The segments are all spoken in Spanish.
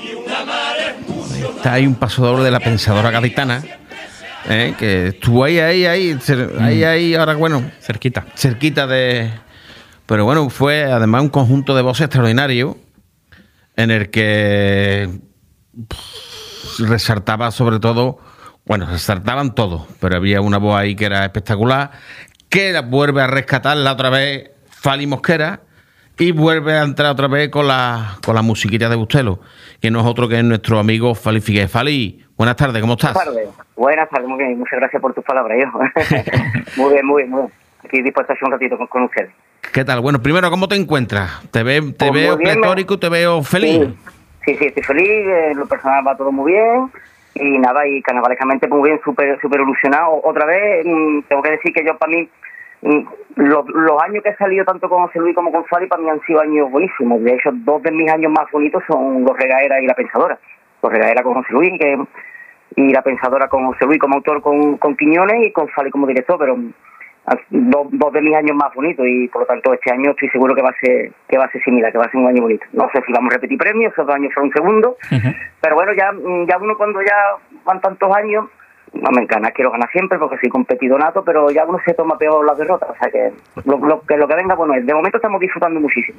Está ahí un paso de la Pensadora Gaditana, que estuvo ahí, ahora bueno, cerquita de... Pero bueno, fue además un conjunto de voces extraordinario en el que resaltaba sobre todo, bueno, resaltaban todos, pero había una voz ahí que era espectacular, que la vuelve a rescatarla otra vez Fali Mosquera y vuelve a entrar otra vez con la musiquita de Bustelo, que no es otro que nuestro amigo Fali Figueres. Fali, buenas tardes, ¿cómo estás? Buenas tardes, muy bien, muchas gracias por tus palabras, hijo. Muy bien. Aquí dispuesto a hacer un ratito con ustedes. ¿Qué tal? Bueno, primero, ¿cómo te encuentras? ¿Te veo pletórico, te veo feliz? Sí, estoy feliz, lo personal va todo muy bien. Y nada, y carnavalescamente muy bien, súper ilusionado. Otra vez, tengo que decir que yo, para mí, los años que he salido tanto con José Luis como con Fali, para mí han sido años buenísimos. De hecho, dos de mis años más bonitos son Los Regaderas y La Pensadora. Los Regaderas con José Luis y La Pensadora con José Luis como autor con Quiñones y con Fali como director, pero dos de mis años más bonitos, y por lo tanto este año estoy seguro que va a ser similar, que va a ser un año bonito. No sé si vamos a repetir premios, esos 2 años fueron segundo, pero bueno, ya uno cuando ya van tantos años, no me encanta, quiero ganar siempre porque soy competidor nato, pero ya uno se toma peor las derrotas, o sea que lo que venga, bueno, de momento estamos disfrutando muchísimo.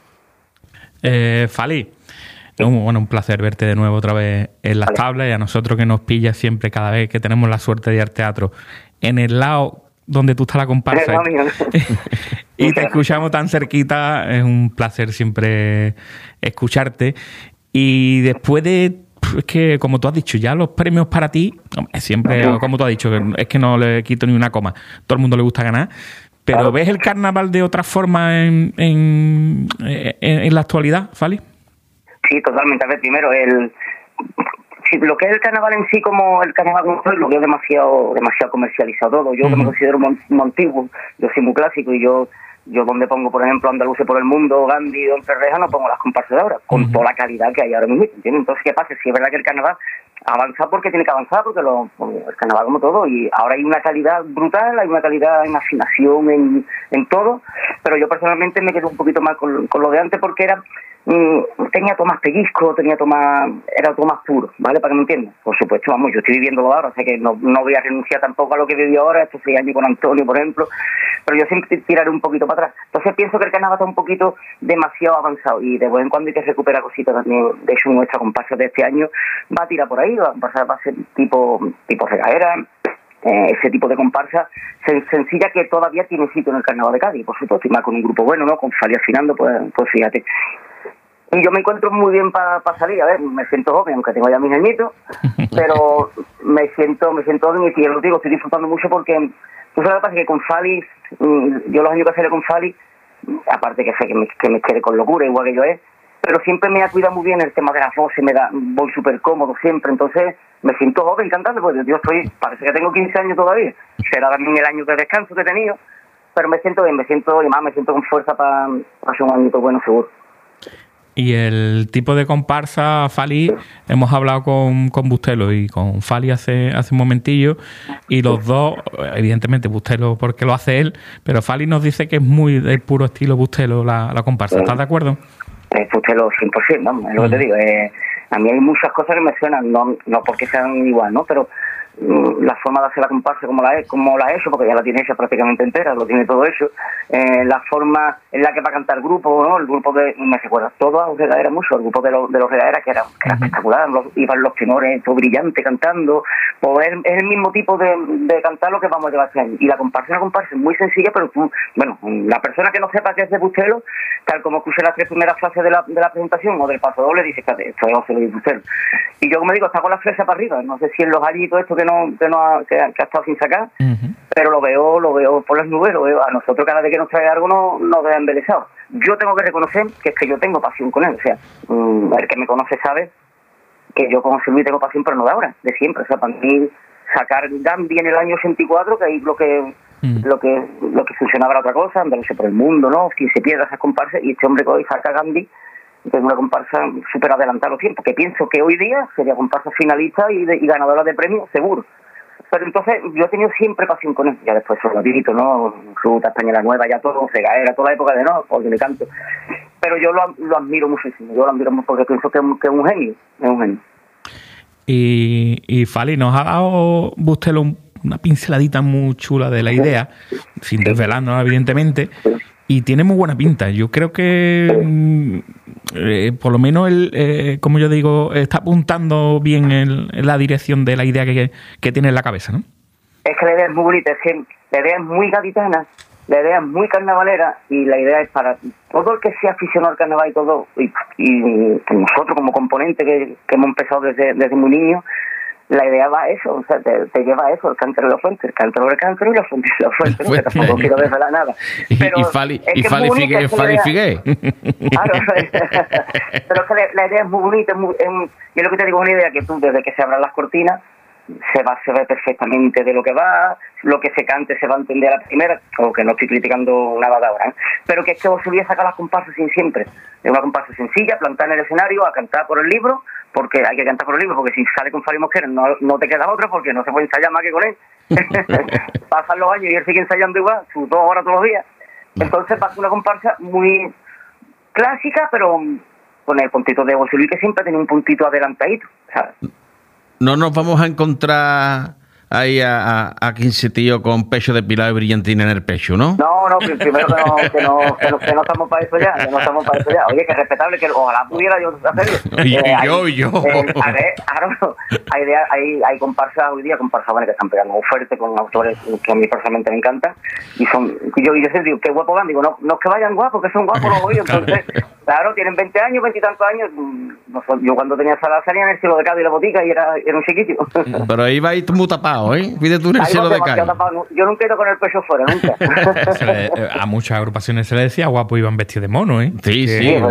Fali, un placer verte de nuevo otra vez en las tablas, y a nosotros que nos pilla siempre cada vez que tenemos la suerte de ir al teatro en el lado donde tú estás la comparsa y te escuchamos tan cerquita, es un placer siempre escucharte. Y después de, es que como tú has dicho, ya los premios para ti, siempre, como tú has dicho, es que no le quito ni una coma, todo el mundo le gusta ganar, pero claro. ¿Ves el carnaval de otra forma en la actualidad, Fali? Sí, totalmente. A ver, primero, lo que es el carnaval en sí, como el carnaval como soy, lo veo demasiado comercializado todo. Yo que me considero muy antiguo, yo soy muy clásico, y yo donde pongo, por ejemplo, Andaluces por el Mundo, Gandhi, Don Ferreja, no pongo las comparsas de ahora, con toda la calidad que hay ahora mismo, ¿entiendes? Entonces, ¿qué pasa? Si es verdad que el carnaval avanza porque tiene que avanzar, porque el carnaval como todo, y ahora hay una calidad brutal, hay una calidad en afinación, en todo, pero yo personalmente me quedo un poquito más con lo de antes, porque tenía todo más pellizco, era todo más puro, ¿vale? Para que me entiendas. Por supuesto, vamos, yo estoy viviéndolo ahora, o sea que no voy a renunciar tampoco a lo que viví ahora, estos 6 años con Antonio, por ejemplo, pero yo siempre tiraré un poquito para atrás. Entonces pienso que el carnaval está un poquito demasiado avanzado, y de vez en cuando hay que recuperar cositas también. De hecho, nuestra comparsa de este año va a tirar por ahí, va a ser tipo regadera, ese tipo de comparsa sencilla, que todavía tiene sitio en el carnaval de Cádiz, por supuesto, y más con un grupo bueno, ¿no? Con Fali afinando, pues fíjate. Y yo me encuentro muy bien para salir. A ver, me siento joven, aunque tengo ya mis añitos, pero me siento joven, y lo digo, estoy disfrutando mucho, porque tú sabes lo que pasa, que con Fali, yo los años que salí con Fali, aparte que sé que me quede con locura, igual que yo pero siempre me ha cuidado muy bien el tema de la voz, voy súper cómodo siempre, entonces me siento joven cantando, porque yo parece que tengo 15 años todavía, será también el año de descanso que he tenido, pero me siento bien, me siento con fuerza para hacer un añito bueno, seguro. Y el tipo de comparsa, Fali, hemos hablado con Bustelo y con Fali hace un momentillo, y los dos, evidentemente Bustelo porque lo hace él, pero Fali nos dice que es muy del puro estilo Bustelo la comparsa. ¿Estás de acuerdo? Bustelo 100%, ¿no? Es lo que te digo. A mí hay muchas cosas que me suenan, no porque sean igual, ¿no? Pero la forma de hacer la comparsa como la he hecho, porque ya la tiene hecha prácticamente entera, lo tiene todo hecho, la forma en la que va a cantar el grupo, ¿no? El grupo me recuerda todo a los Regaderas mucho, el grupo de los Regaderas, que era espectacular, iban los tenores todo brillante cantando, pues es el mismo tipo de cantar lo que vamos a llevar este año. Y la comparsa es muy sencilla, pero la persona que no sepa que es de Bustelo, tal como escuché las 3 primeras frases de la presentación o del paso doble, dice que esto es José Luis Bustelo. Y yo, como digo, está con la fresa para arriba, no sé si en los añitos esto que ha estado sin sacar, pero lo veo por las nubes, a nosotros cada vez que nos trae algo nos deja embelesados. Yo tengo que reconocer que es que yo tengo pasión con él, o sea, el que me conoce sabe que yo con José Luis tengo pasión, pero no de ahora, de siempre. O sea, para mí sacar Gandhi en el año 84, que ahí lo que funcionaba era otra cosa, andarse por el mundo, ¿no? 15 piedras esas comparsas, y este hombre que hoy saca Gandhi, que es una comparsa súper adelantada a los tiempos, que pienso que hoy día sería comparsa finalista y ganadora de premios, seguro. Pero entonces yo he tenido siempre pasión con él, ya después son los dígitos, ¿no? Ruta Española Nueva, ya todo, Regadera, toda la época de porque le canto. pero yo lo admiro muchísimo, yo lo admiro mucho porque pienso que es un genio, Y Fali, nos ha dado Bustelo una pinceladita muy chula de la idea, sin desvelarnos evidentemente, y tiene muy buena pinta. Yo creo que por lo menos él, como yo digo, está apuntando bien en la dirección de la idea que tiene en la cabeza, ¿no? Es que la idea es muy bonita, es que la idea es muy gaditana, la idea es muy carnavalera, y la idea es para todo el que sea aficionado al carnaval y todo, y nosotros como componente que hemos empezado desde muy niños, la idea va a eso, o sea, te lleva a eso, el cántaro y la fuente, el cántaro y la fuente y la fuente, ¿no? Que tampoco quiero desvelar nada. Pero y Fali Figue. Claro, pero es que la idea es muy bonita, y lo que te digo es una idea que tú, desde que se abran las cortinas, se ve perfectamente de lo que va, lo que se cante se va a entender a la primera, o que no estoy criticando nada de ahora, ¿eh? Pero que es que vos subís a sacar las comparsas sin siempre, es una comparsa sencilla, plantar en el escenario, a cantar por el libro, porque hay que cantar por el libro, porque si sale con Fali Mosquera no te queda otra, porque no se puede ensayar más que con él. Pasan los años y él sigue ensayando igual, sus 2 horas todos los días. Entonces pasa una comparsa muy clásica, pero con el puntito de José Luis, que siempre tiene un puntito adelantadito, ¿sabes? No nos vamos a encontrar ahí a 15 tíos con pecho depilado y brillantina en el pecho, ¿no? No, primero que no estamos para eso ya, Oye, que respetable, que ojalá pudiera yo hacerlo. Y yo. Hay comparsas hoy día, comparsas que están pegando fuerte con autores que a mí personalmente me encantan, y yo siempre digo, qué guapo van, digo, no es que vayan guapos, que son guapos los oídos, entonces, claro, tienen 20 años, 20 y tantos años, yo cuando tenía sala salía en el cielo de Cádiz y la botica y era un chiquitito. Pero ahí va a ir muy tapado, ¿eh? Pide tú en el cielo de Cádiz. Yo nunca he ido con el pecho fuera, nunca. A muchas agrupaciones se le decía guapo, iban vestidos de mono, ¿eh? Sí. Es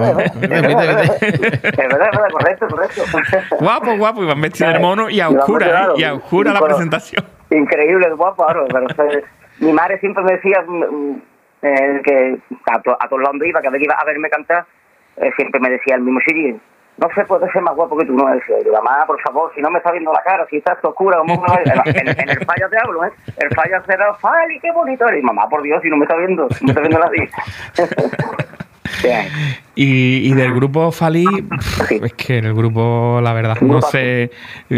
verdad, correcto. Guapo, iban vestidos de mono y a oscura, la presentación. Increíble, guapo, claro. Pero, mi madre siempre me decía que a todos lados donde iba, que iba a verme cantar, siempre me decía el mismo Chiri, no se puede ser más guapo que tú, no. Decía yo, mamá, por favor, si no me está viendo la cara, si estás oscura, ¿cómo me va a ver? En el falla te hablo, ¿eh? El falla será, Fali, qué bonito eres. Mamá, por Dios, si no me está viendo, nadie. Y del grupo Fali, es que en el grupo, la verdad, no sé,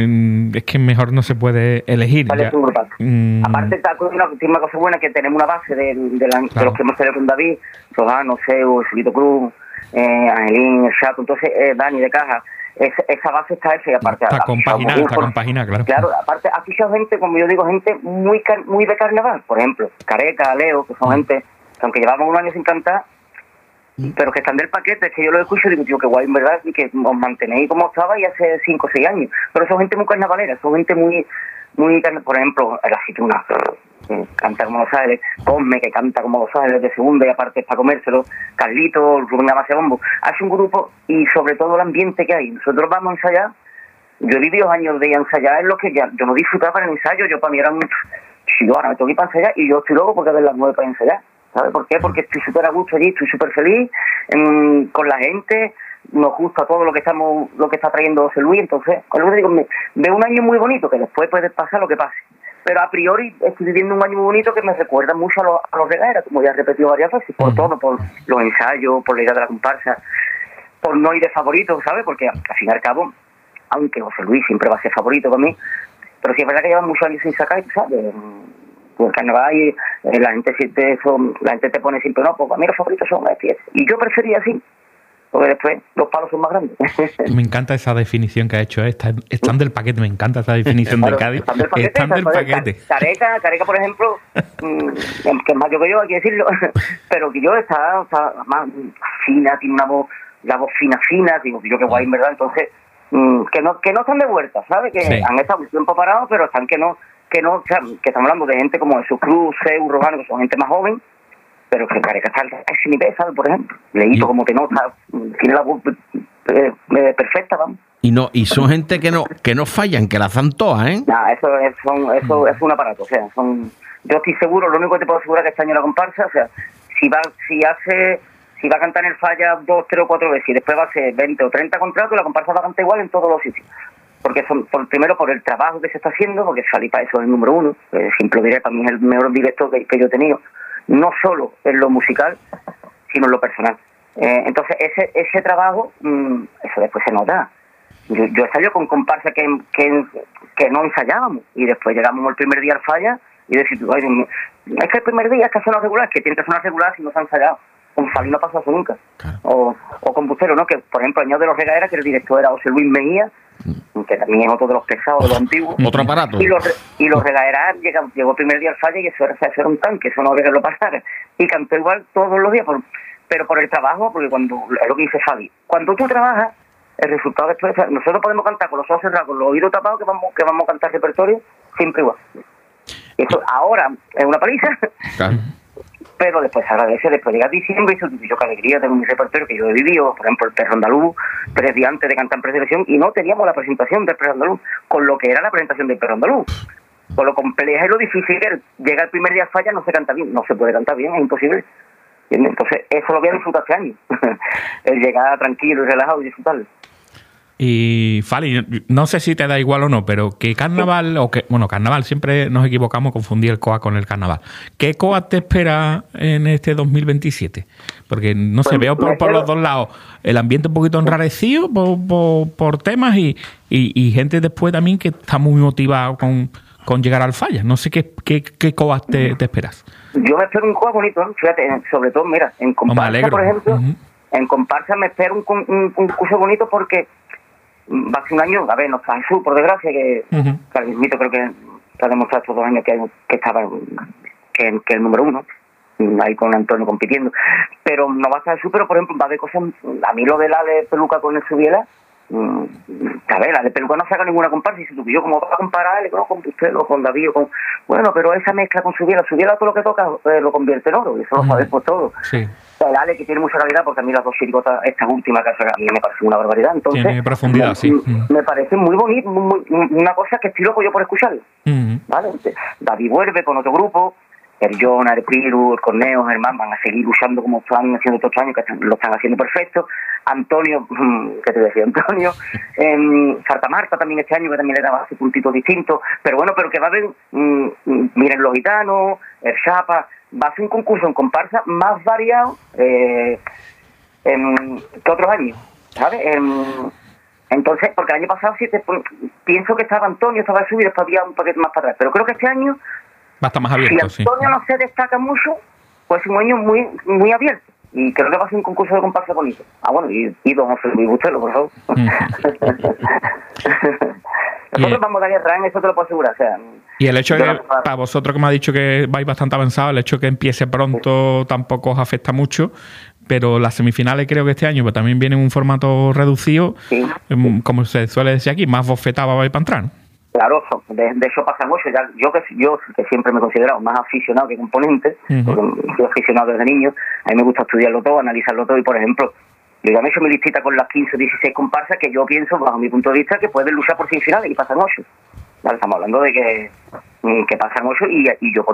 es que mejor no se puede elegir. Fali es un grupazo. Aparte, tiene una cosa buena, que tenemos una base de los que hemos salido con David, Sojano, Seu, Silito Cruz, Angelín, el Chato, entonces Dani de Caja, esa base está hecha, y aparte está compaginada, claro. Claro, aparte ha fichado gente, como yo digo, gente muy de carnaval, por ejemplo, Careca, Leo, que son gente que aunque llevamos un año sin cantar, pero que están del paquete, es que yo lo escucho y digo, tío, qué guay, en verdad, y que os mantenéis como estaba y hace 5 o 6 años, pero son gente muy carnavalera, son gente muy, por ejemplo, la aceituna, canta como Los Ángeles, Cosme, que canta como Los Ángeles de segunda y aparte es para comérselo, Carlito, Rubén Amase Bombo, hace un grupo, y sobre todo el ambiente que hay. Nosotros vamos a ensayar, yo he vivido años de ensayar, en lo que ya yo no disfrutaba para el ensayo, yo para mí era yo ahora me tengo que ir para ensayar, y yo estoy loco porque a ver las 9 para ensayar, ¿sabes por qué? Porque estoy súper a gusto allí, estoy súper feliz con la gente, nos gusta todo lo que está trayendo José Luis, entonces, con lo que digo, veo un año muy bonito, que después puede pasar lo que pase. Pero a priori estoy viviendo un año muy bonito que me recuerda mucho a los regaderas, como ya he repetido varias veces, por todo, por los ensayos, por la idea de la comparsa, por no ir de favorito, ¿sabes? Porque al fin y al cabo, aunque José Luis siempre va a ser favorito para mí, pero sí es verdad que lleva muchos años sin sacar, ¿sabes? Por el carnaval y la gente siente eso, la gente te pone siempre, no, pues para mí los favoritos son estos. Y yo prefería así, porque después los palos son más grandes. Me encanta esa definición que ha hecho, están del paquete, me encanta esa definición de Cádiz. Están del paquete. Careca, por ejemplo, que es más yo que yo, hay que decirlo, pero que yo está más fina, tiene la voz fina, digo, yo que guay, en verdad, entonces, que no están de vuelta, ¿sabes? Que han estado un tiempo parados, pero están que estamos hablando de gente como Jesús Cruz, Seu, Rojano, que son gente más joven, pero que Careca está a ese nivel, ¿sabes? Por ejemplo, Leíto como te nota, tiene la voz perfecta, vamos. Y son gente que no fallan, que la hacen todas, ¿eh? Nah, eso es un aparato, o sea, yo estoy seguro, lo único que te puedo asegurar es que este año la comparsa, o sea, si va a cantar en el falla 2, 3 o 4 veces y después va a hacer 20 o 30 contratos, la comparsa va a cantar igual en todos los sitios. Porque primero por el trabajo que se está haciendo, porque Fali para eso es el número 1, siempre lo diré, para mí es el mejor director que yo he tenido, no solo en lo musical, sino en lo personal. Entonces ese trabajo, eso después se nota. Yo he salido con comparsa que no ensayábamos y después llegamos el primer día al falla y decir, ay, Dios mío, es que el primer día es que sonar regular, que tiene que sonar regular si no se ha ensayado. Con Fali no pasó eso nunca. Claro. O con Bustero, ¿no? Que por ejemplo, año de los regaderas, que el director era José Luis Mejía, que también es otro de los pesados, de los antiguos. Otro aparato. Y los regaderas llegó el primer día al falla y eso era un tanque, eso no había que lo pasara. Y cantó igual todos los días, pero por el trabajo, porque es lo que dice Fali, cuando tú trabajas, el resultado después, nosotros podemos cantar con los ojos cerrados, con los oídos tapados, que vamos a cantar repertorio, siempre igual. Eso ahora es una paliza, claro. Pero después se agradece, después llega diciembre y yo qué alegría, tengo mi repertorio que yo he vivido, por ejemplo, el Perro Andaluz, 3 días antes de cantar en preselección, y no teníamos la presentación del Perro Andaluz, con lo que era la presentación del Perro Andaluz. Con lo compleja y lo difícil que llega el primer día al falla, no se canta bien, no se puede cantar bien, es imposible. Entonces, eso lo voy a disfrutar este año, el llegar tranquilo y relajado y disfrutarlo. Y Fali, no sé si te da igual o no, pero ¿qué carnaval, carnaval, siempre nos equivocamos, confundí el COA con el carnaval? ¿Qué COA te espera en este 2027? Porque, no sé, veo por los dos lados el ambiente un poquito enrarecido por temas y gente después también que está muy motivada con llegar al falla. No sé qué COA te esperas. Yo me espero un COA bonito, ¿no? Fíjate, sobre todo, mira, en comparsa, por ejemplo, en comparsa me espero un curso bonito porque va a ser un año, a ver, no está Jesús, por desgracia, que al mismito creo que ha demostrado estos 2 años que estaba que el número 1, ahí con Antonio compitiendo, pero no va a estar Jesús, pero por ejemplo va a haber cosas, a mí lo de la de Peluca con el Subiela, a ver, la de Peluca no saca ninguna comparsa, y si tú yo como vas a comparar con usted o con David, bueno, pero esa mezcla con Subiela todo lo que toca lo convierte en oro, y eso lo sabes por todo. Sí. El Ale, que tiene mucha calidad, porque a mí las 2 chiricotas, estas últimas que a mí me parece una barbaridad. Entonces, tiene profundidad, sí. Me parece muy bonito, una cosa que estoy loco yo por escucharlo. ¿Vale? David vuelve con otro grupo, el Jonah, el Piru, el Corneo, Germán, van a seguir luchando como están haciendo estos años, que lo están haciendo perfecto. Antonio, ¿qué te decía? Antonio, Santa Marta también este año, que también le daba su puntito distinto. Pero bueno, pero que va a haber, miren, los gitanos, el Chapa. Va a ser un concurso en comparsa más variado que otros años, ¿sabes? Entonces, porque el año pasado pienso que estaba Antonio, estaba a subir, después había un paquete más para atrás. Pero creo que este año va a estar más abierto, si Antonio no se destaca mucho, pues es un año muy muy abierto. Y creo que va a ser un concurso de comparsa bonito. Bueno, y don José Luis Bustelo, por favor. Nosotros vamos a dar guerra, eso te lo puedo asegurar. O sea, y el hecho de que, para vosotros que me ha dicho que vais bastante avanzado, el hecho de que empiece pronto tampoco os afecta mucho, pero las semifinales creo que este año pues también vienen en un formato reducido, como se suele decir aquí, más bofetada vais para entrar, ¿no? Claro, de eso pasa mucho. Yo que siempre me he considerado más aficionado que componente, porque soy aficionado desde niño, a mí me gusta estudiarlo todo, analizarlo todo, y por ejemplo, yo ya me he hecho mi listita con las 15 o 16 comparsas que yo pienso, bajo mi punto de vista, que pueden luchar por semifinales y pasan 8. Vale, estamos hablando de que pasan 8 y yo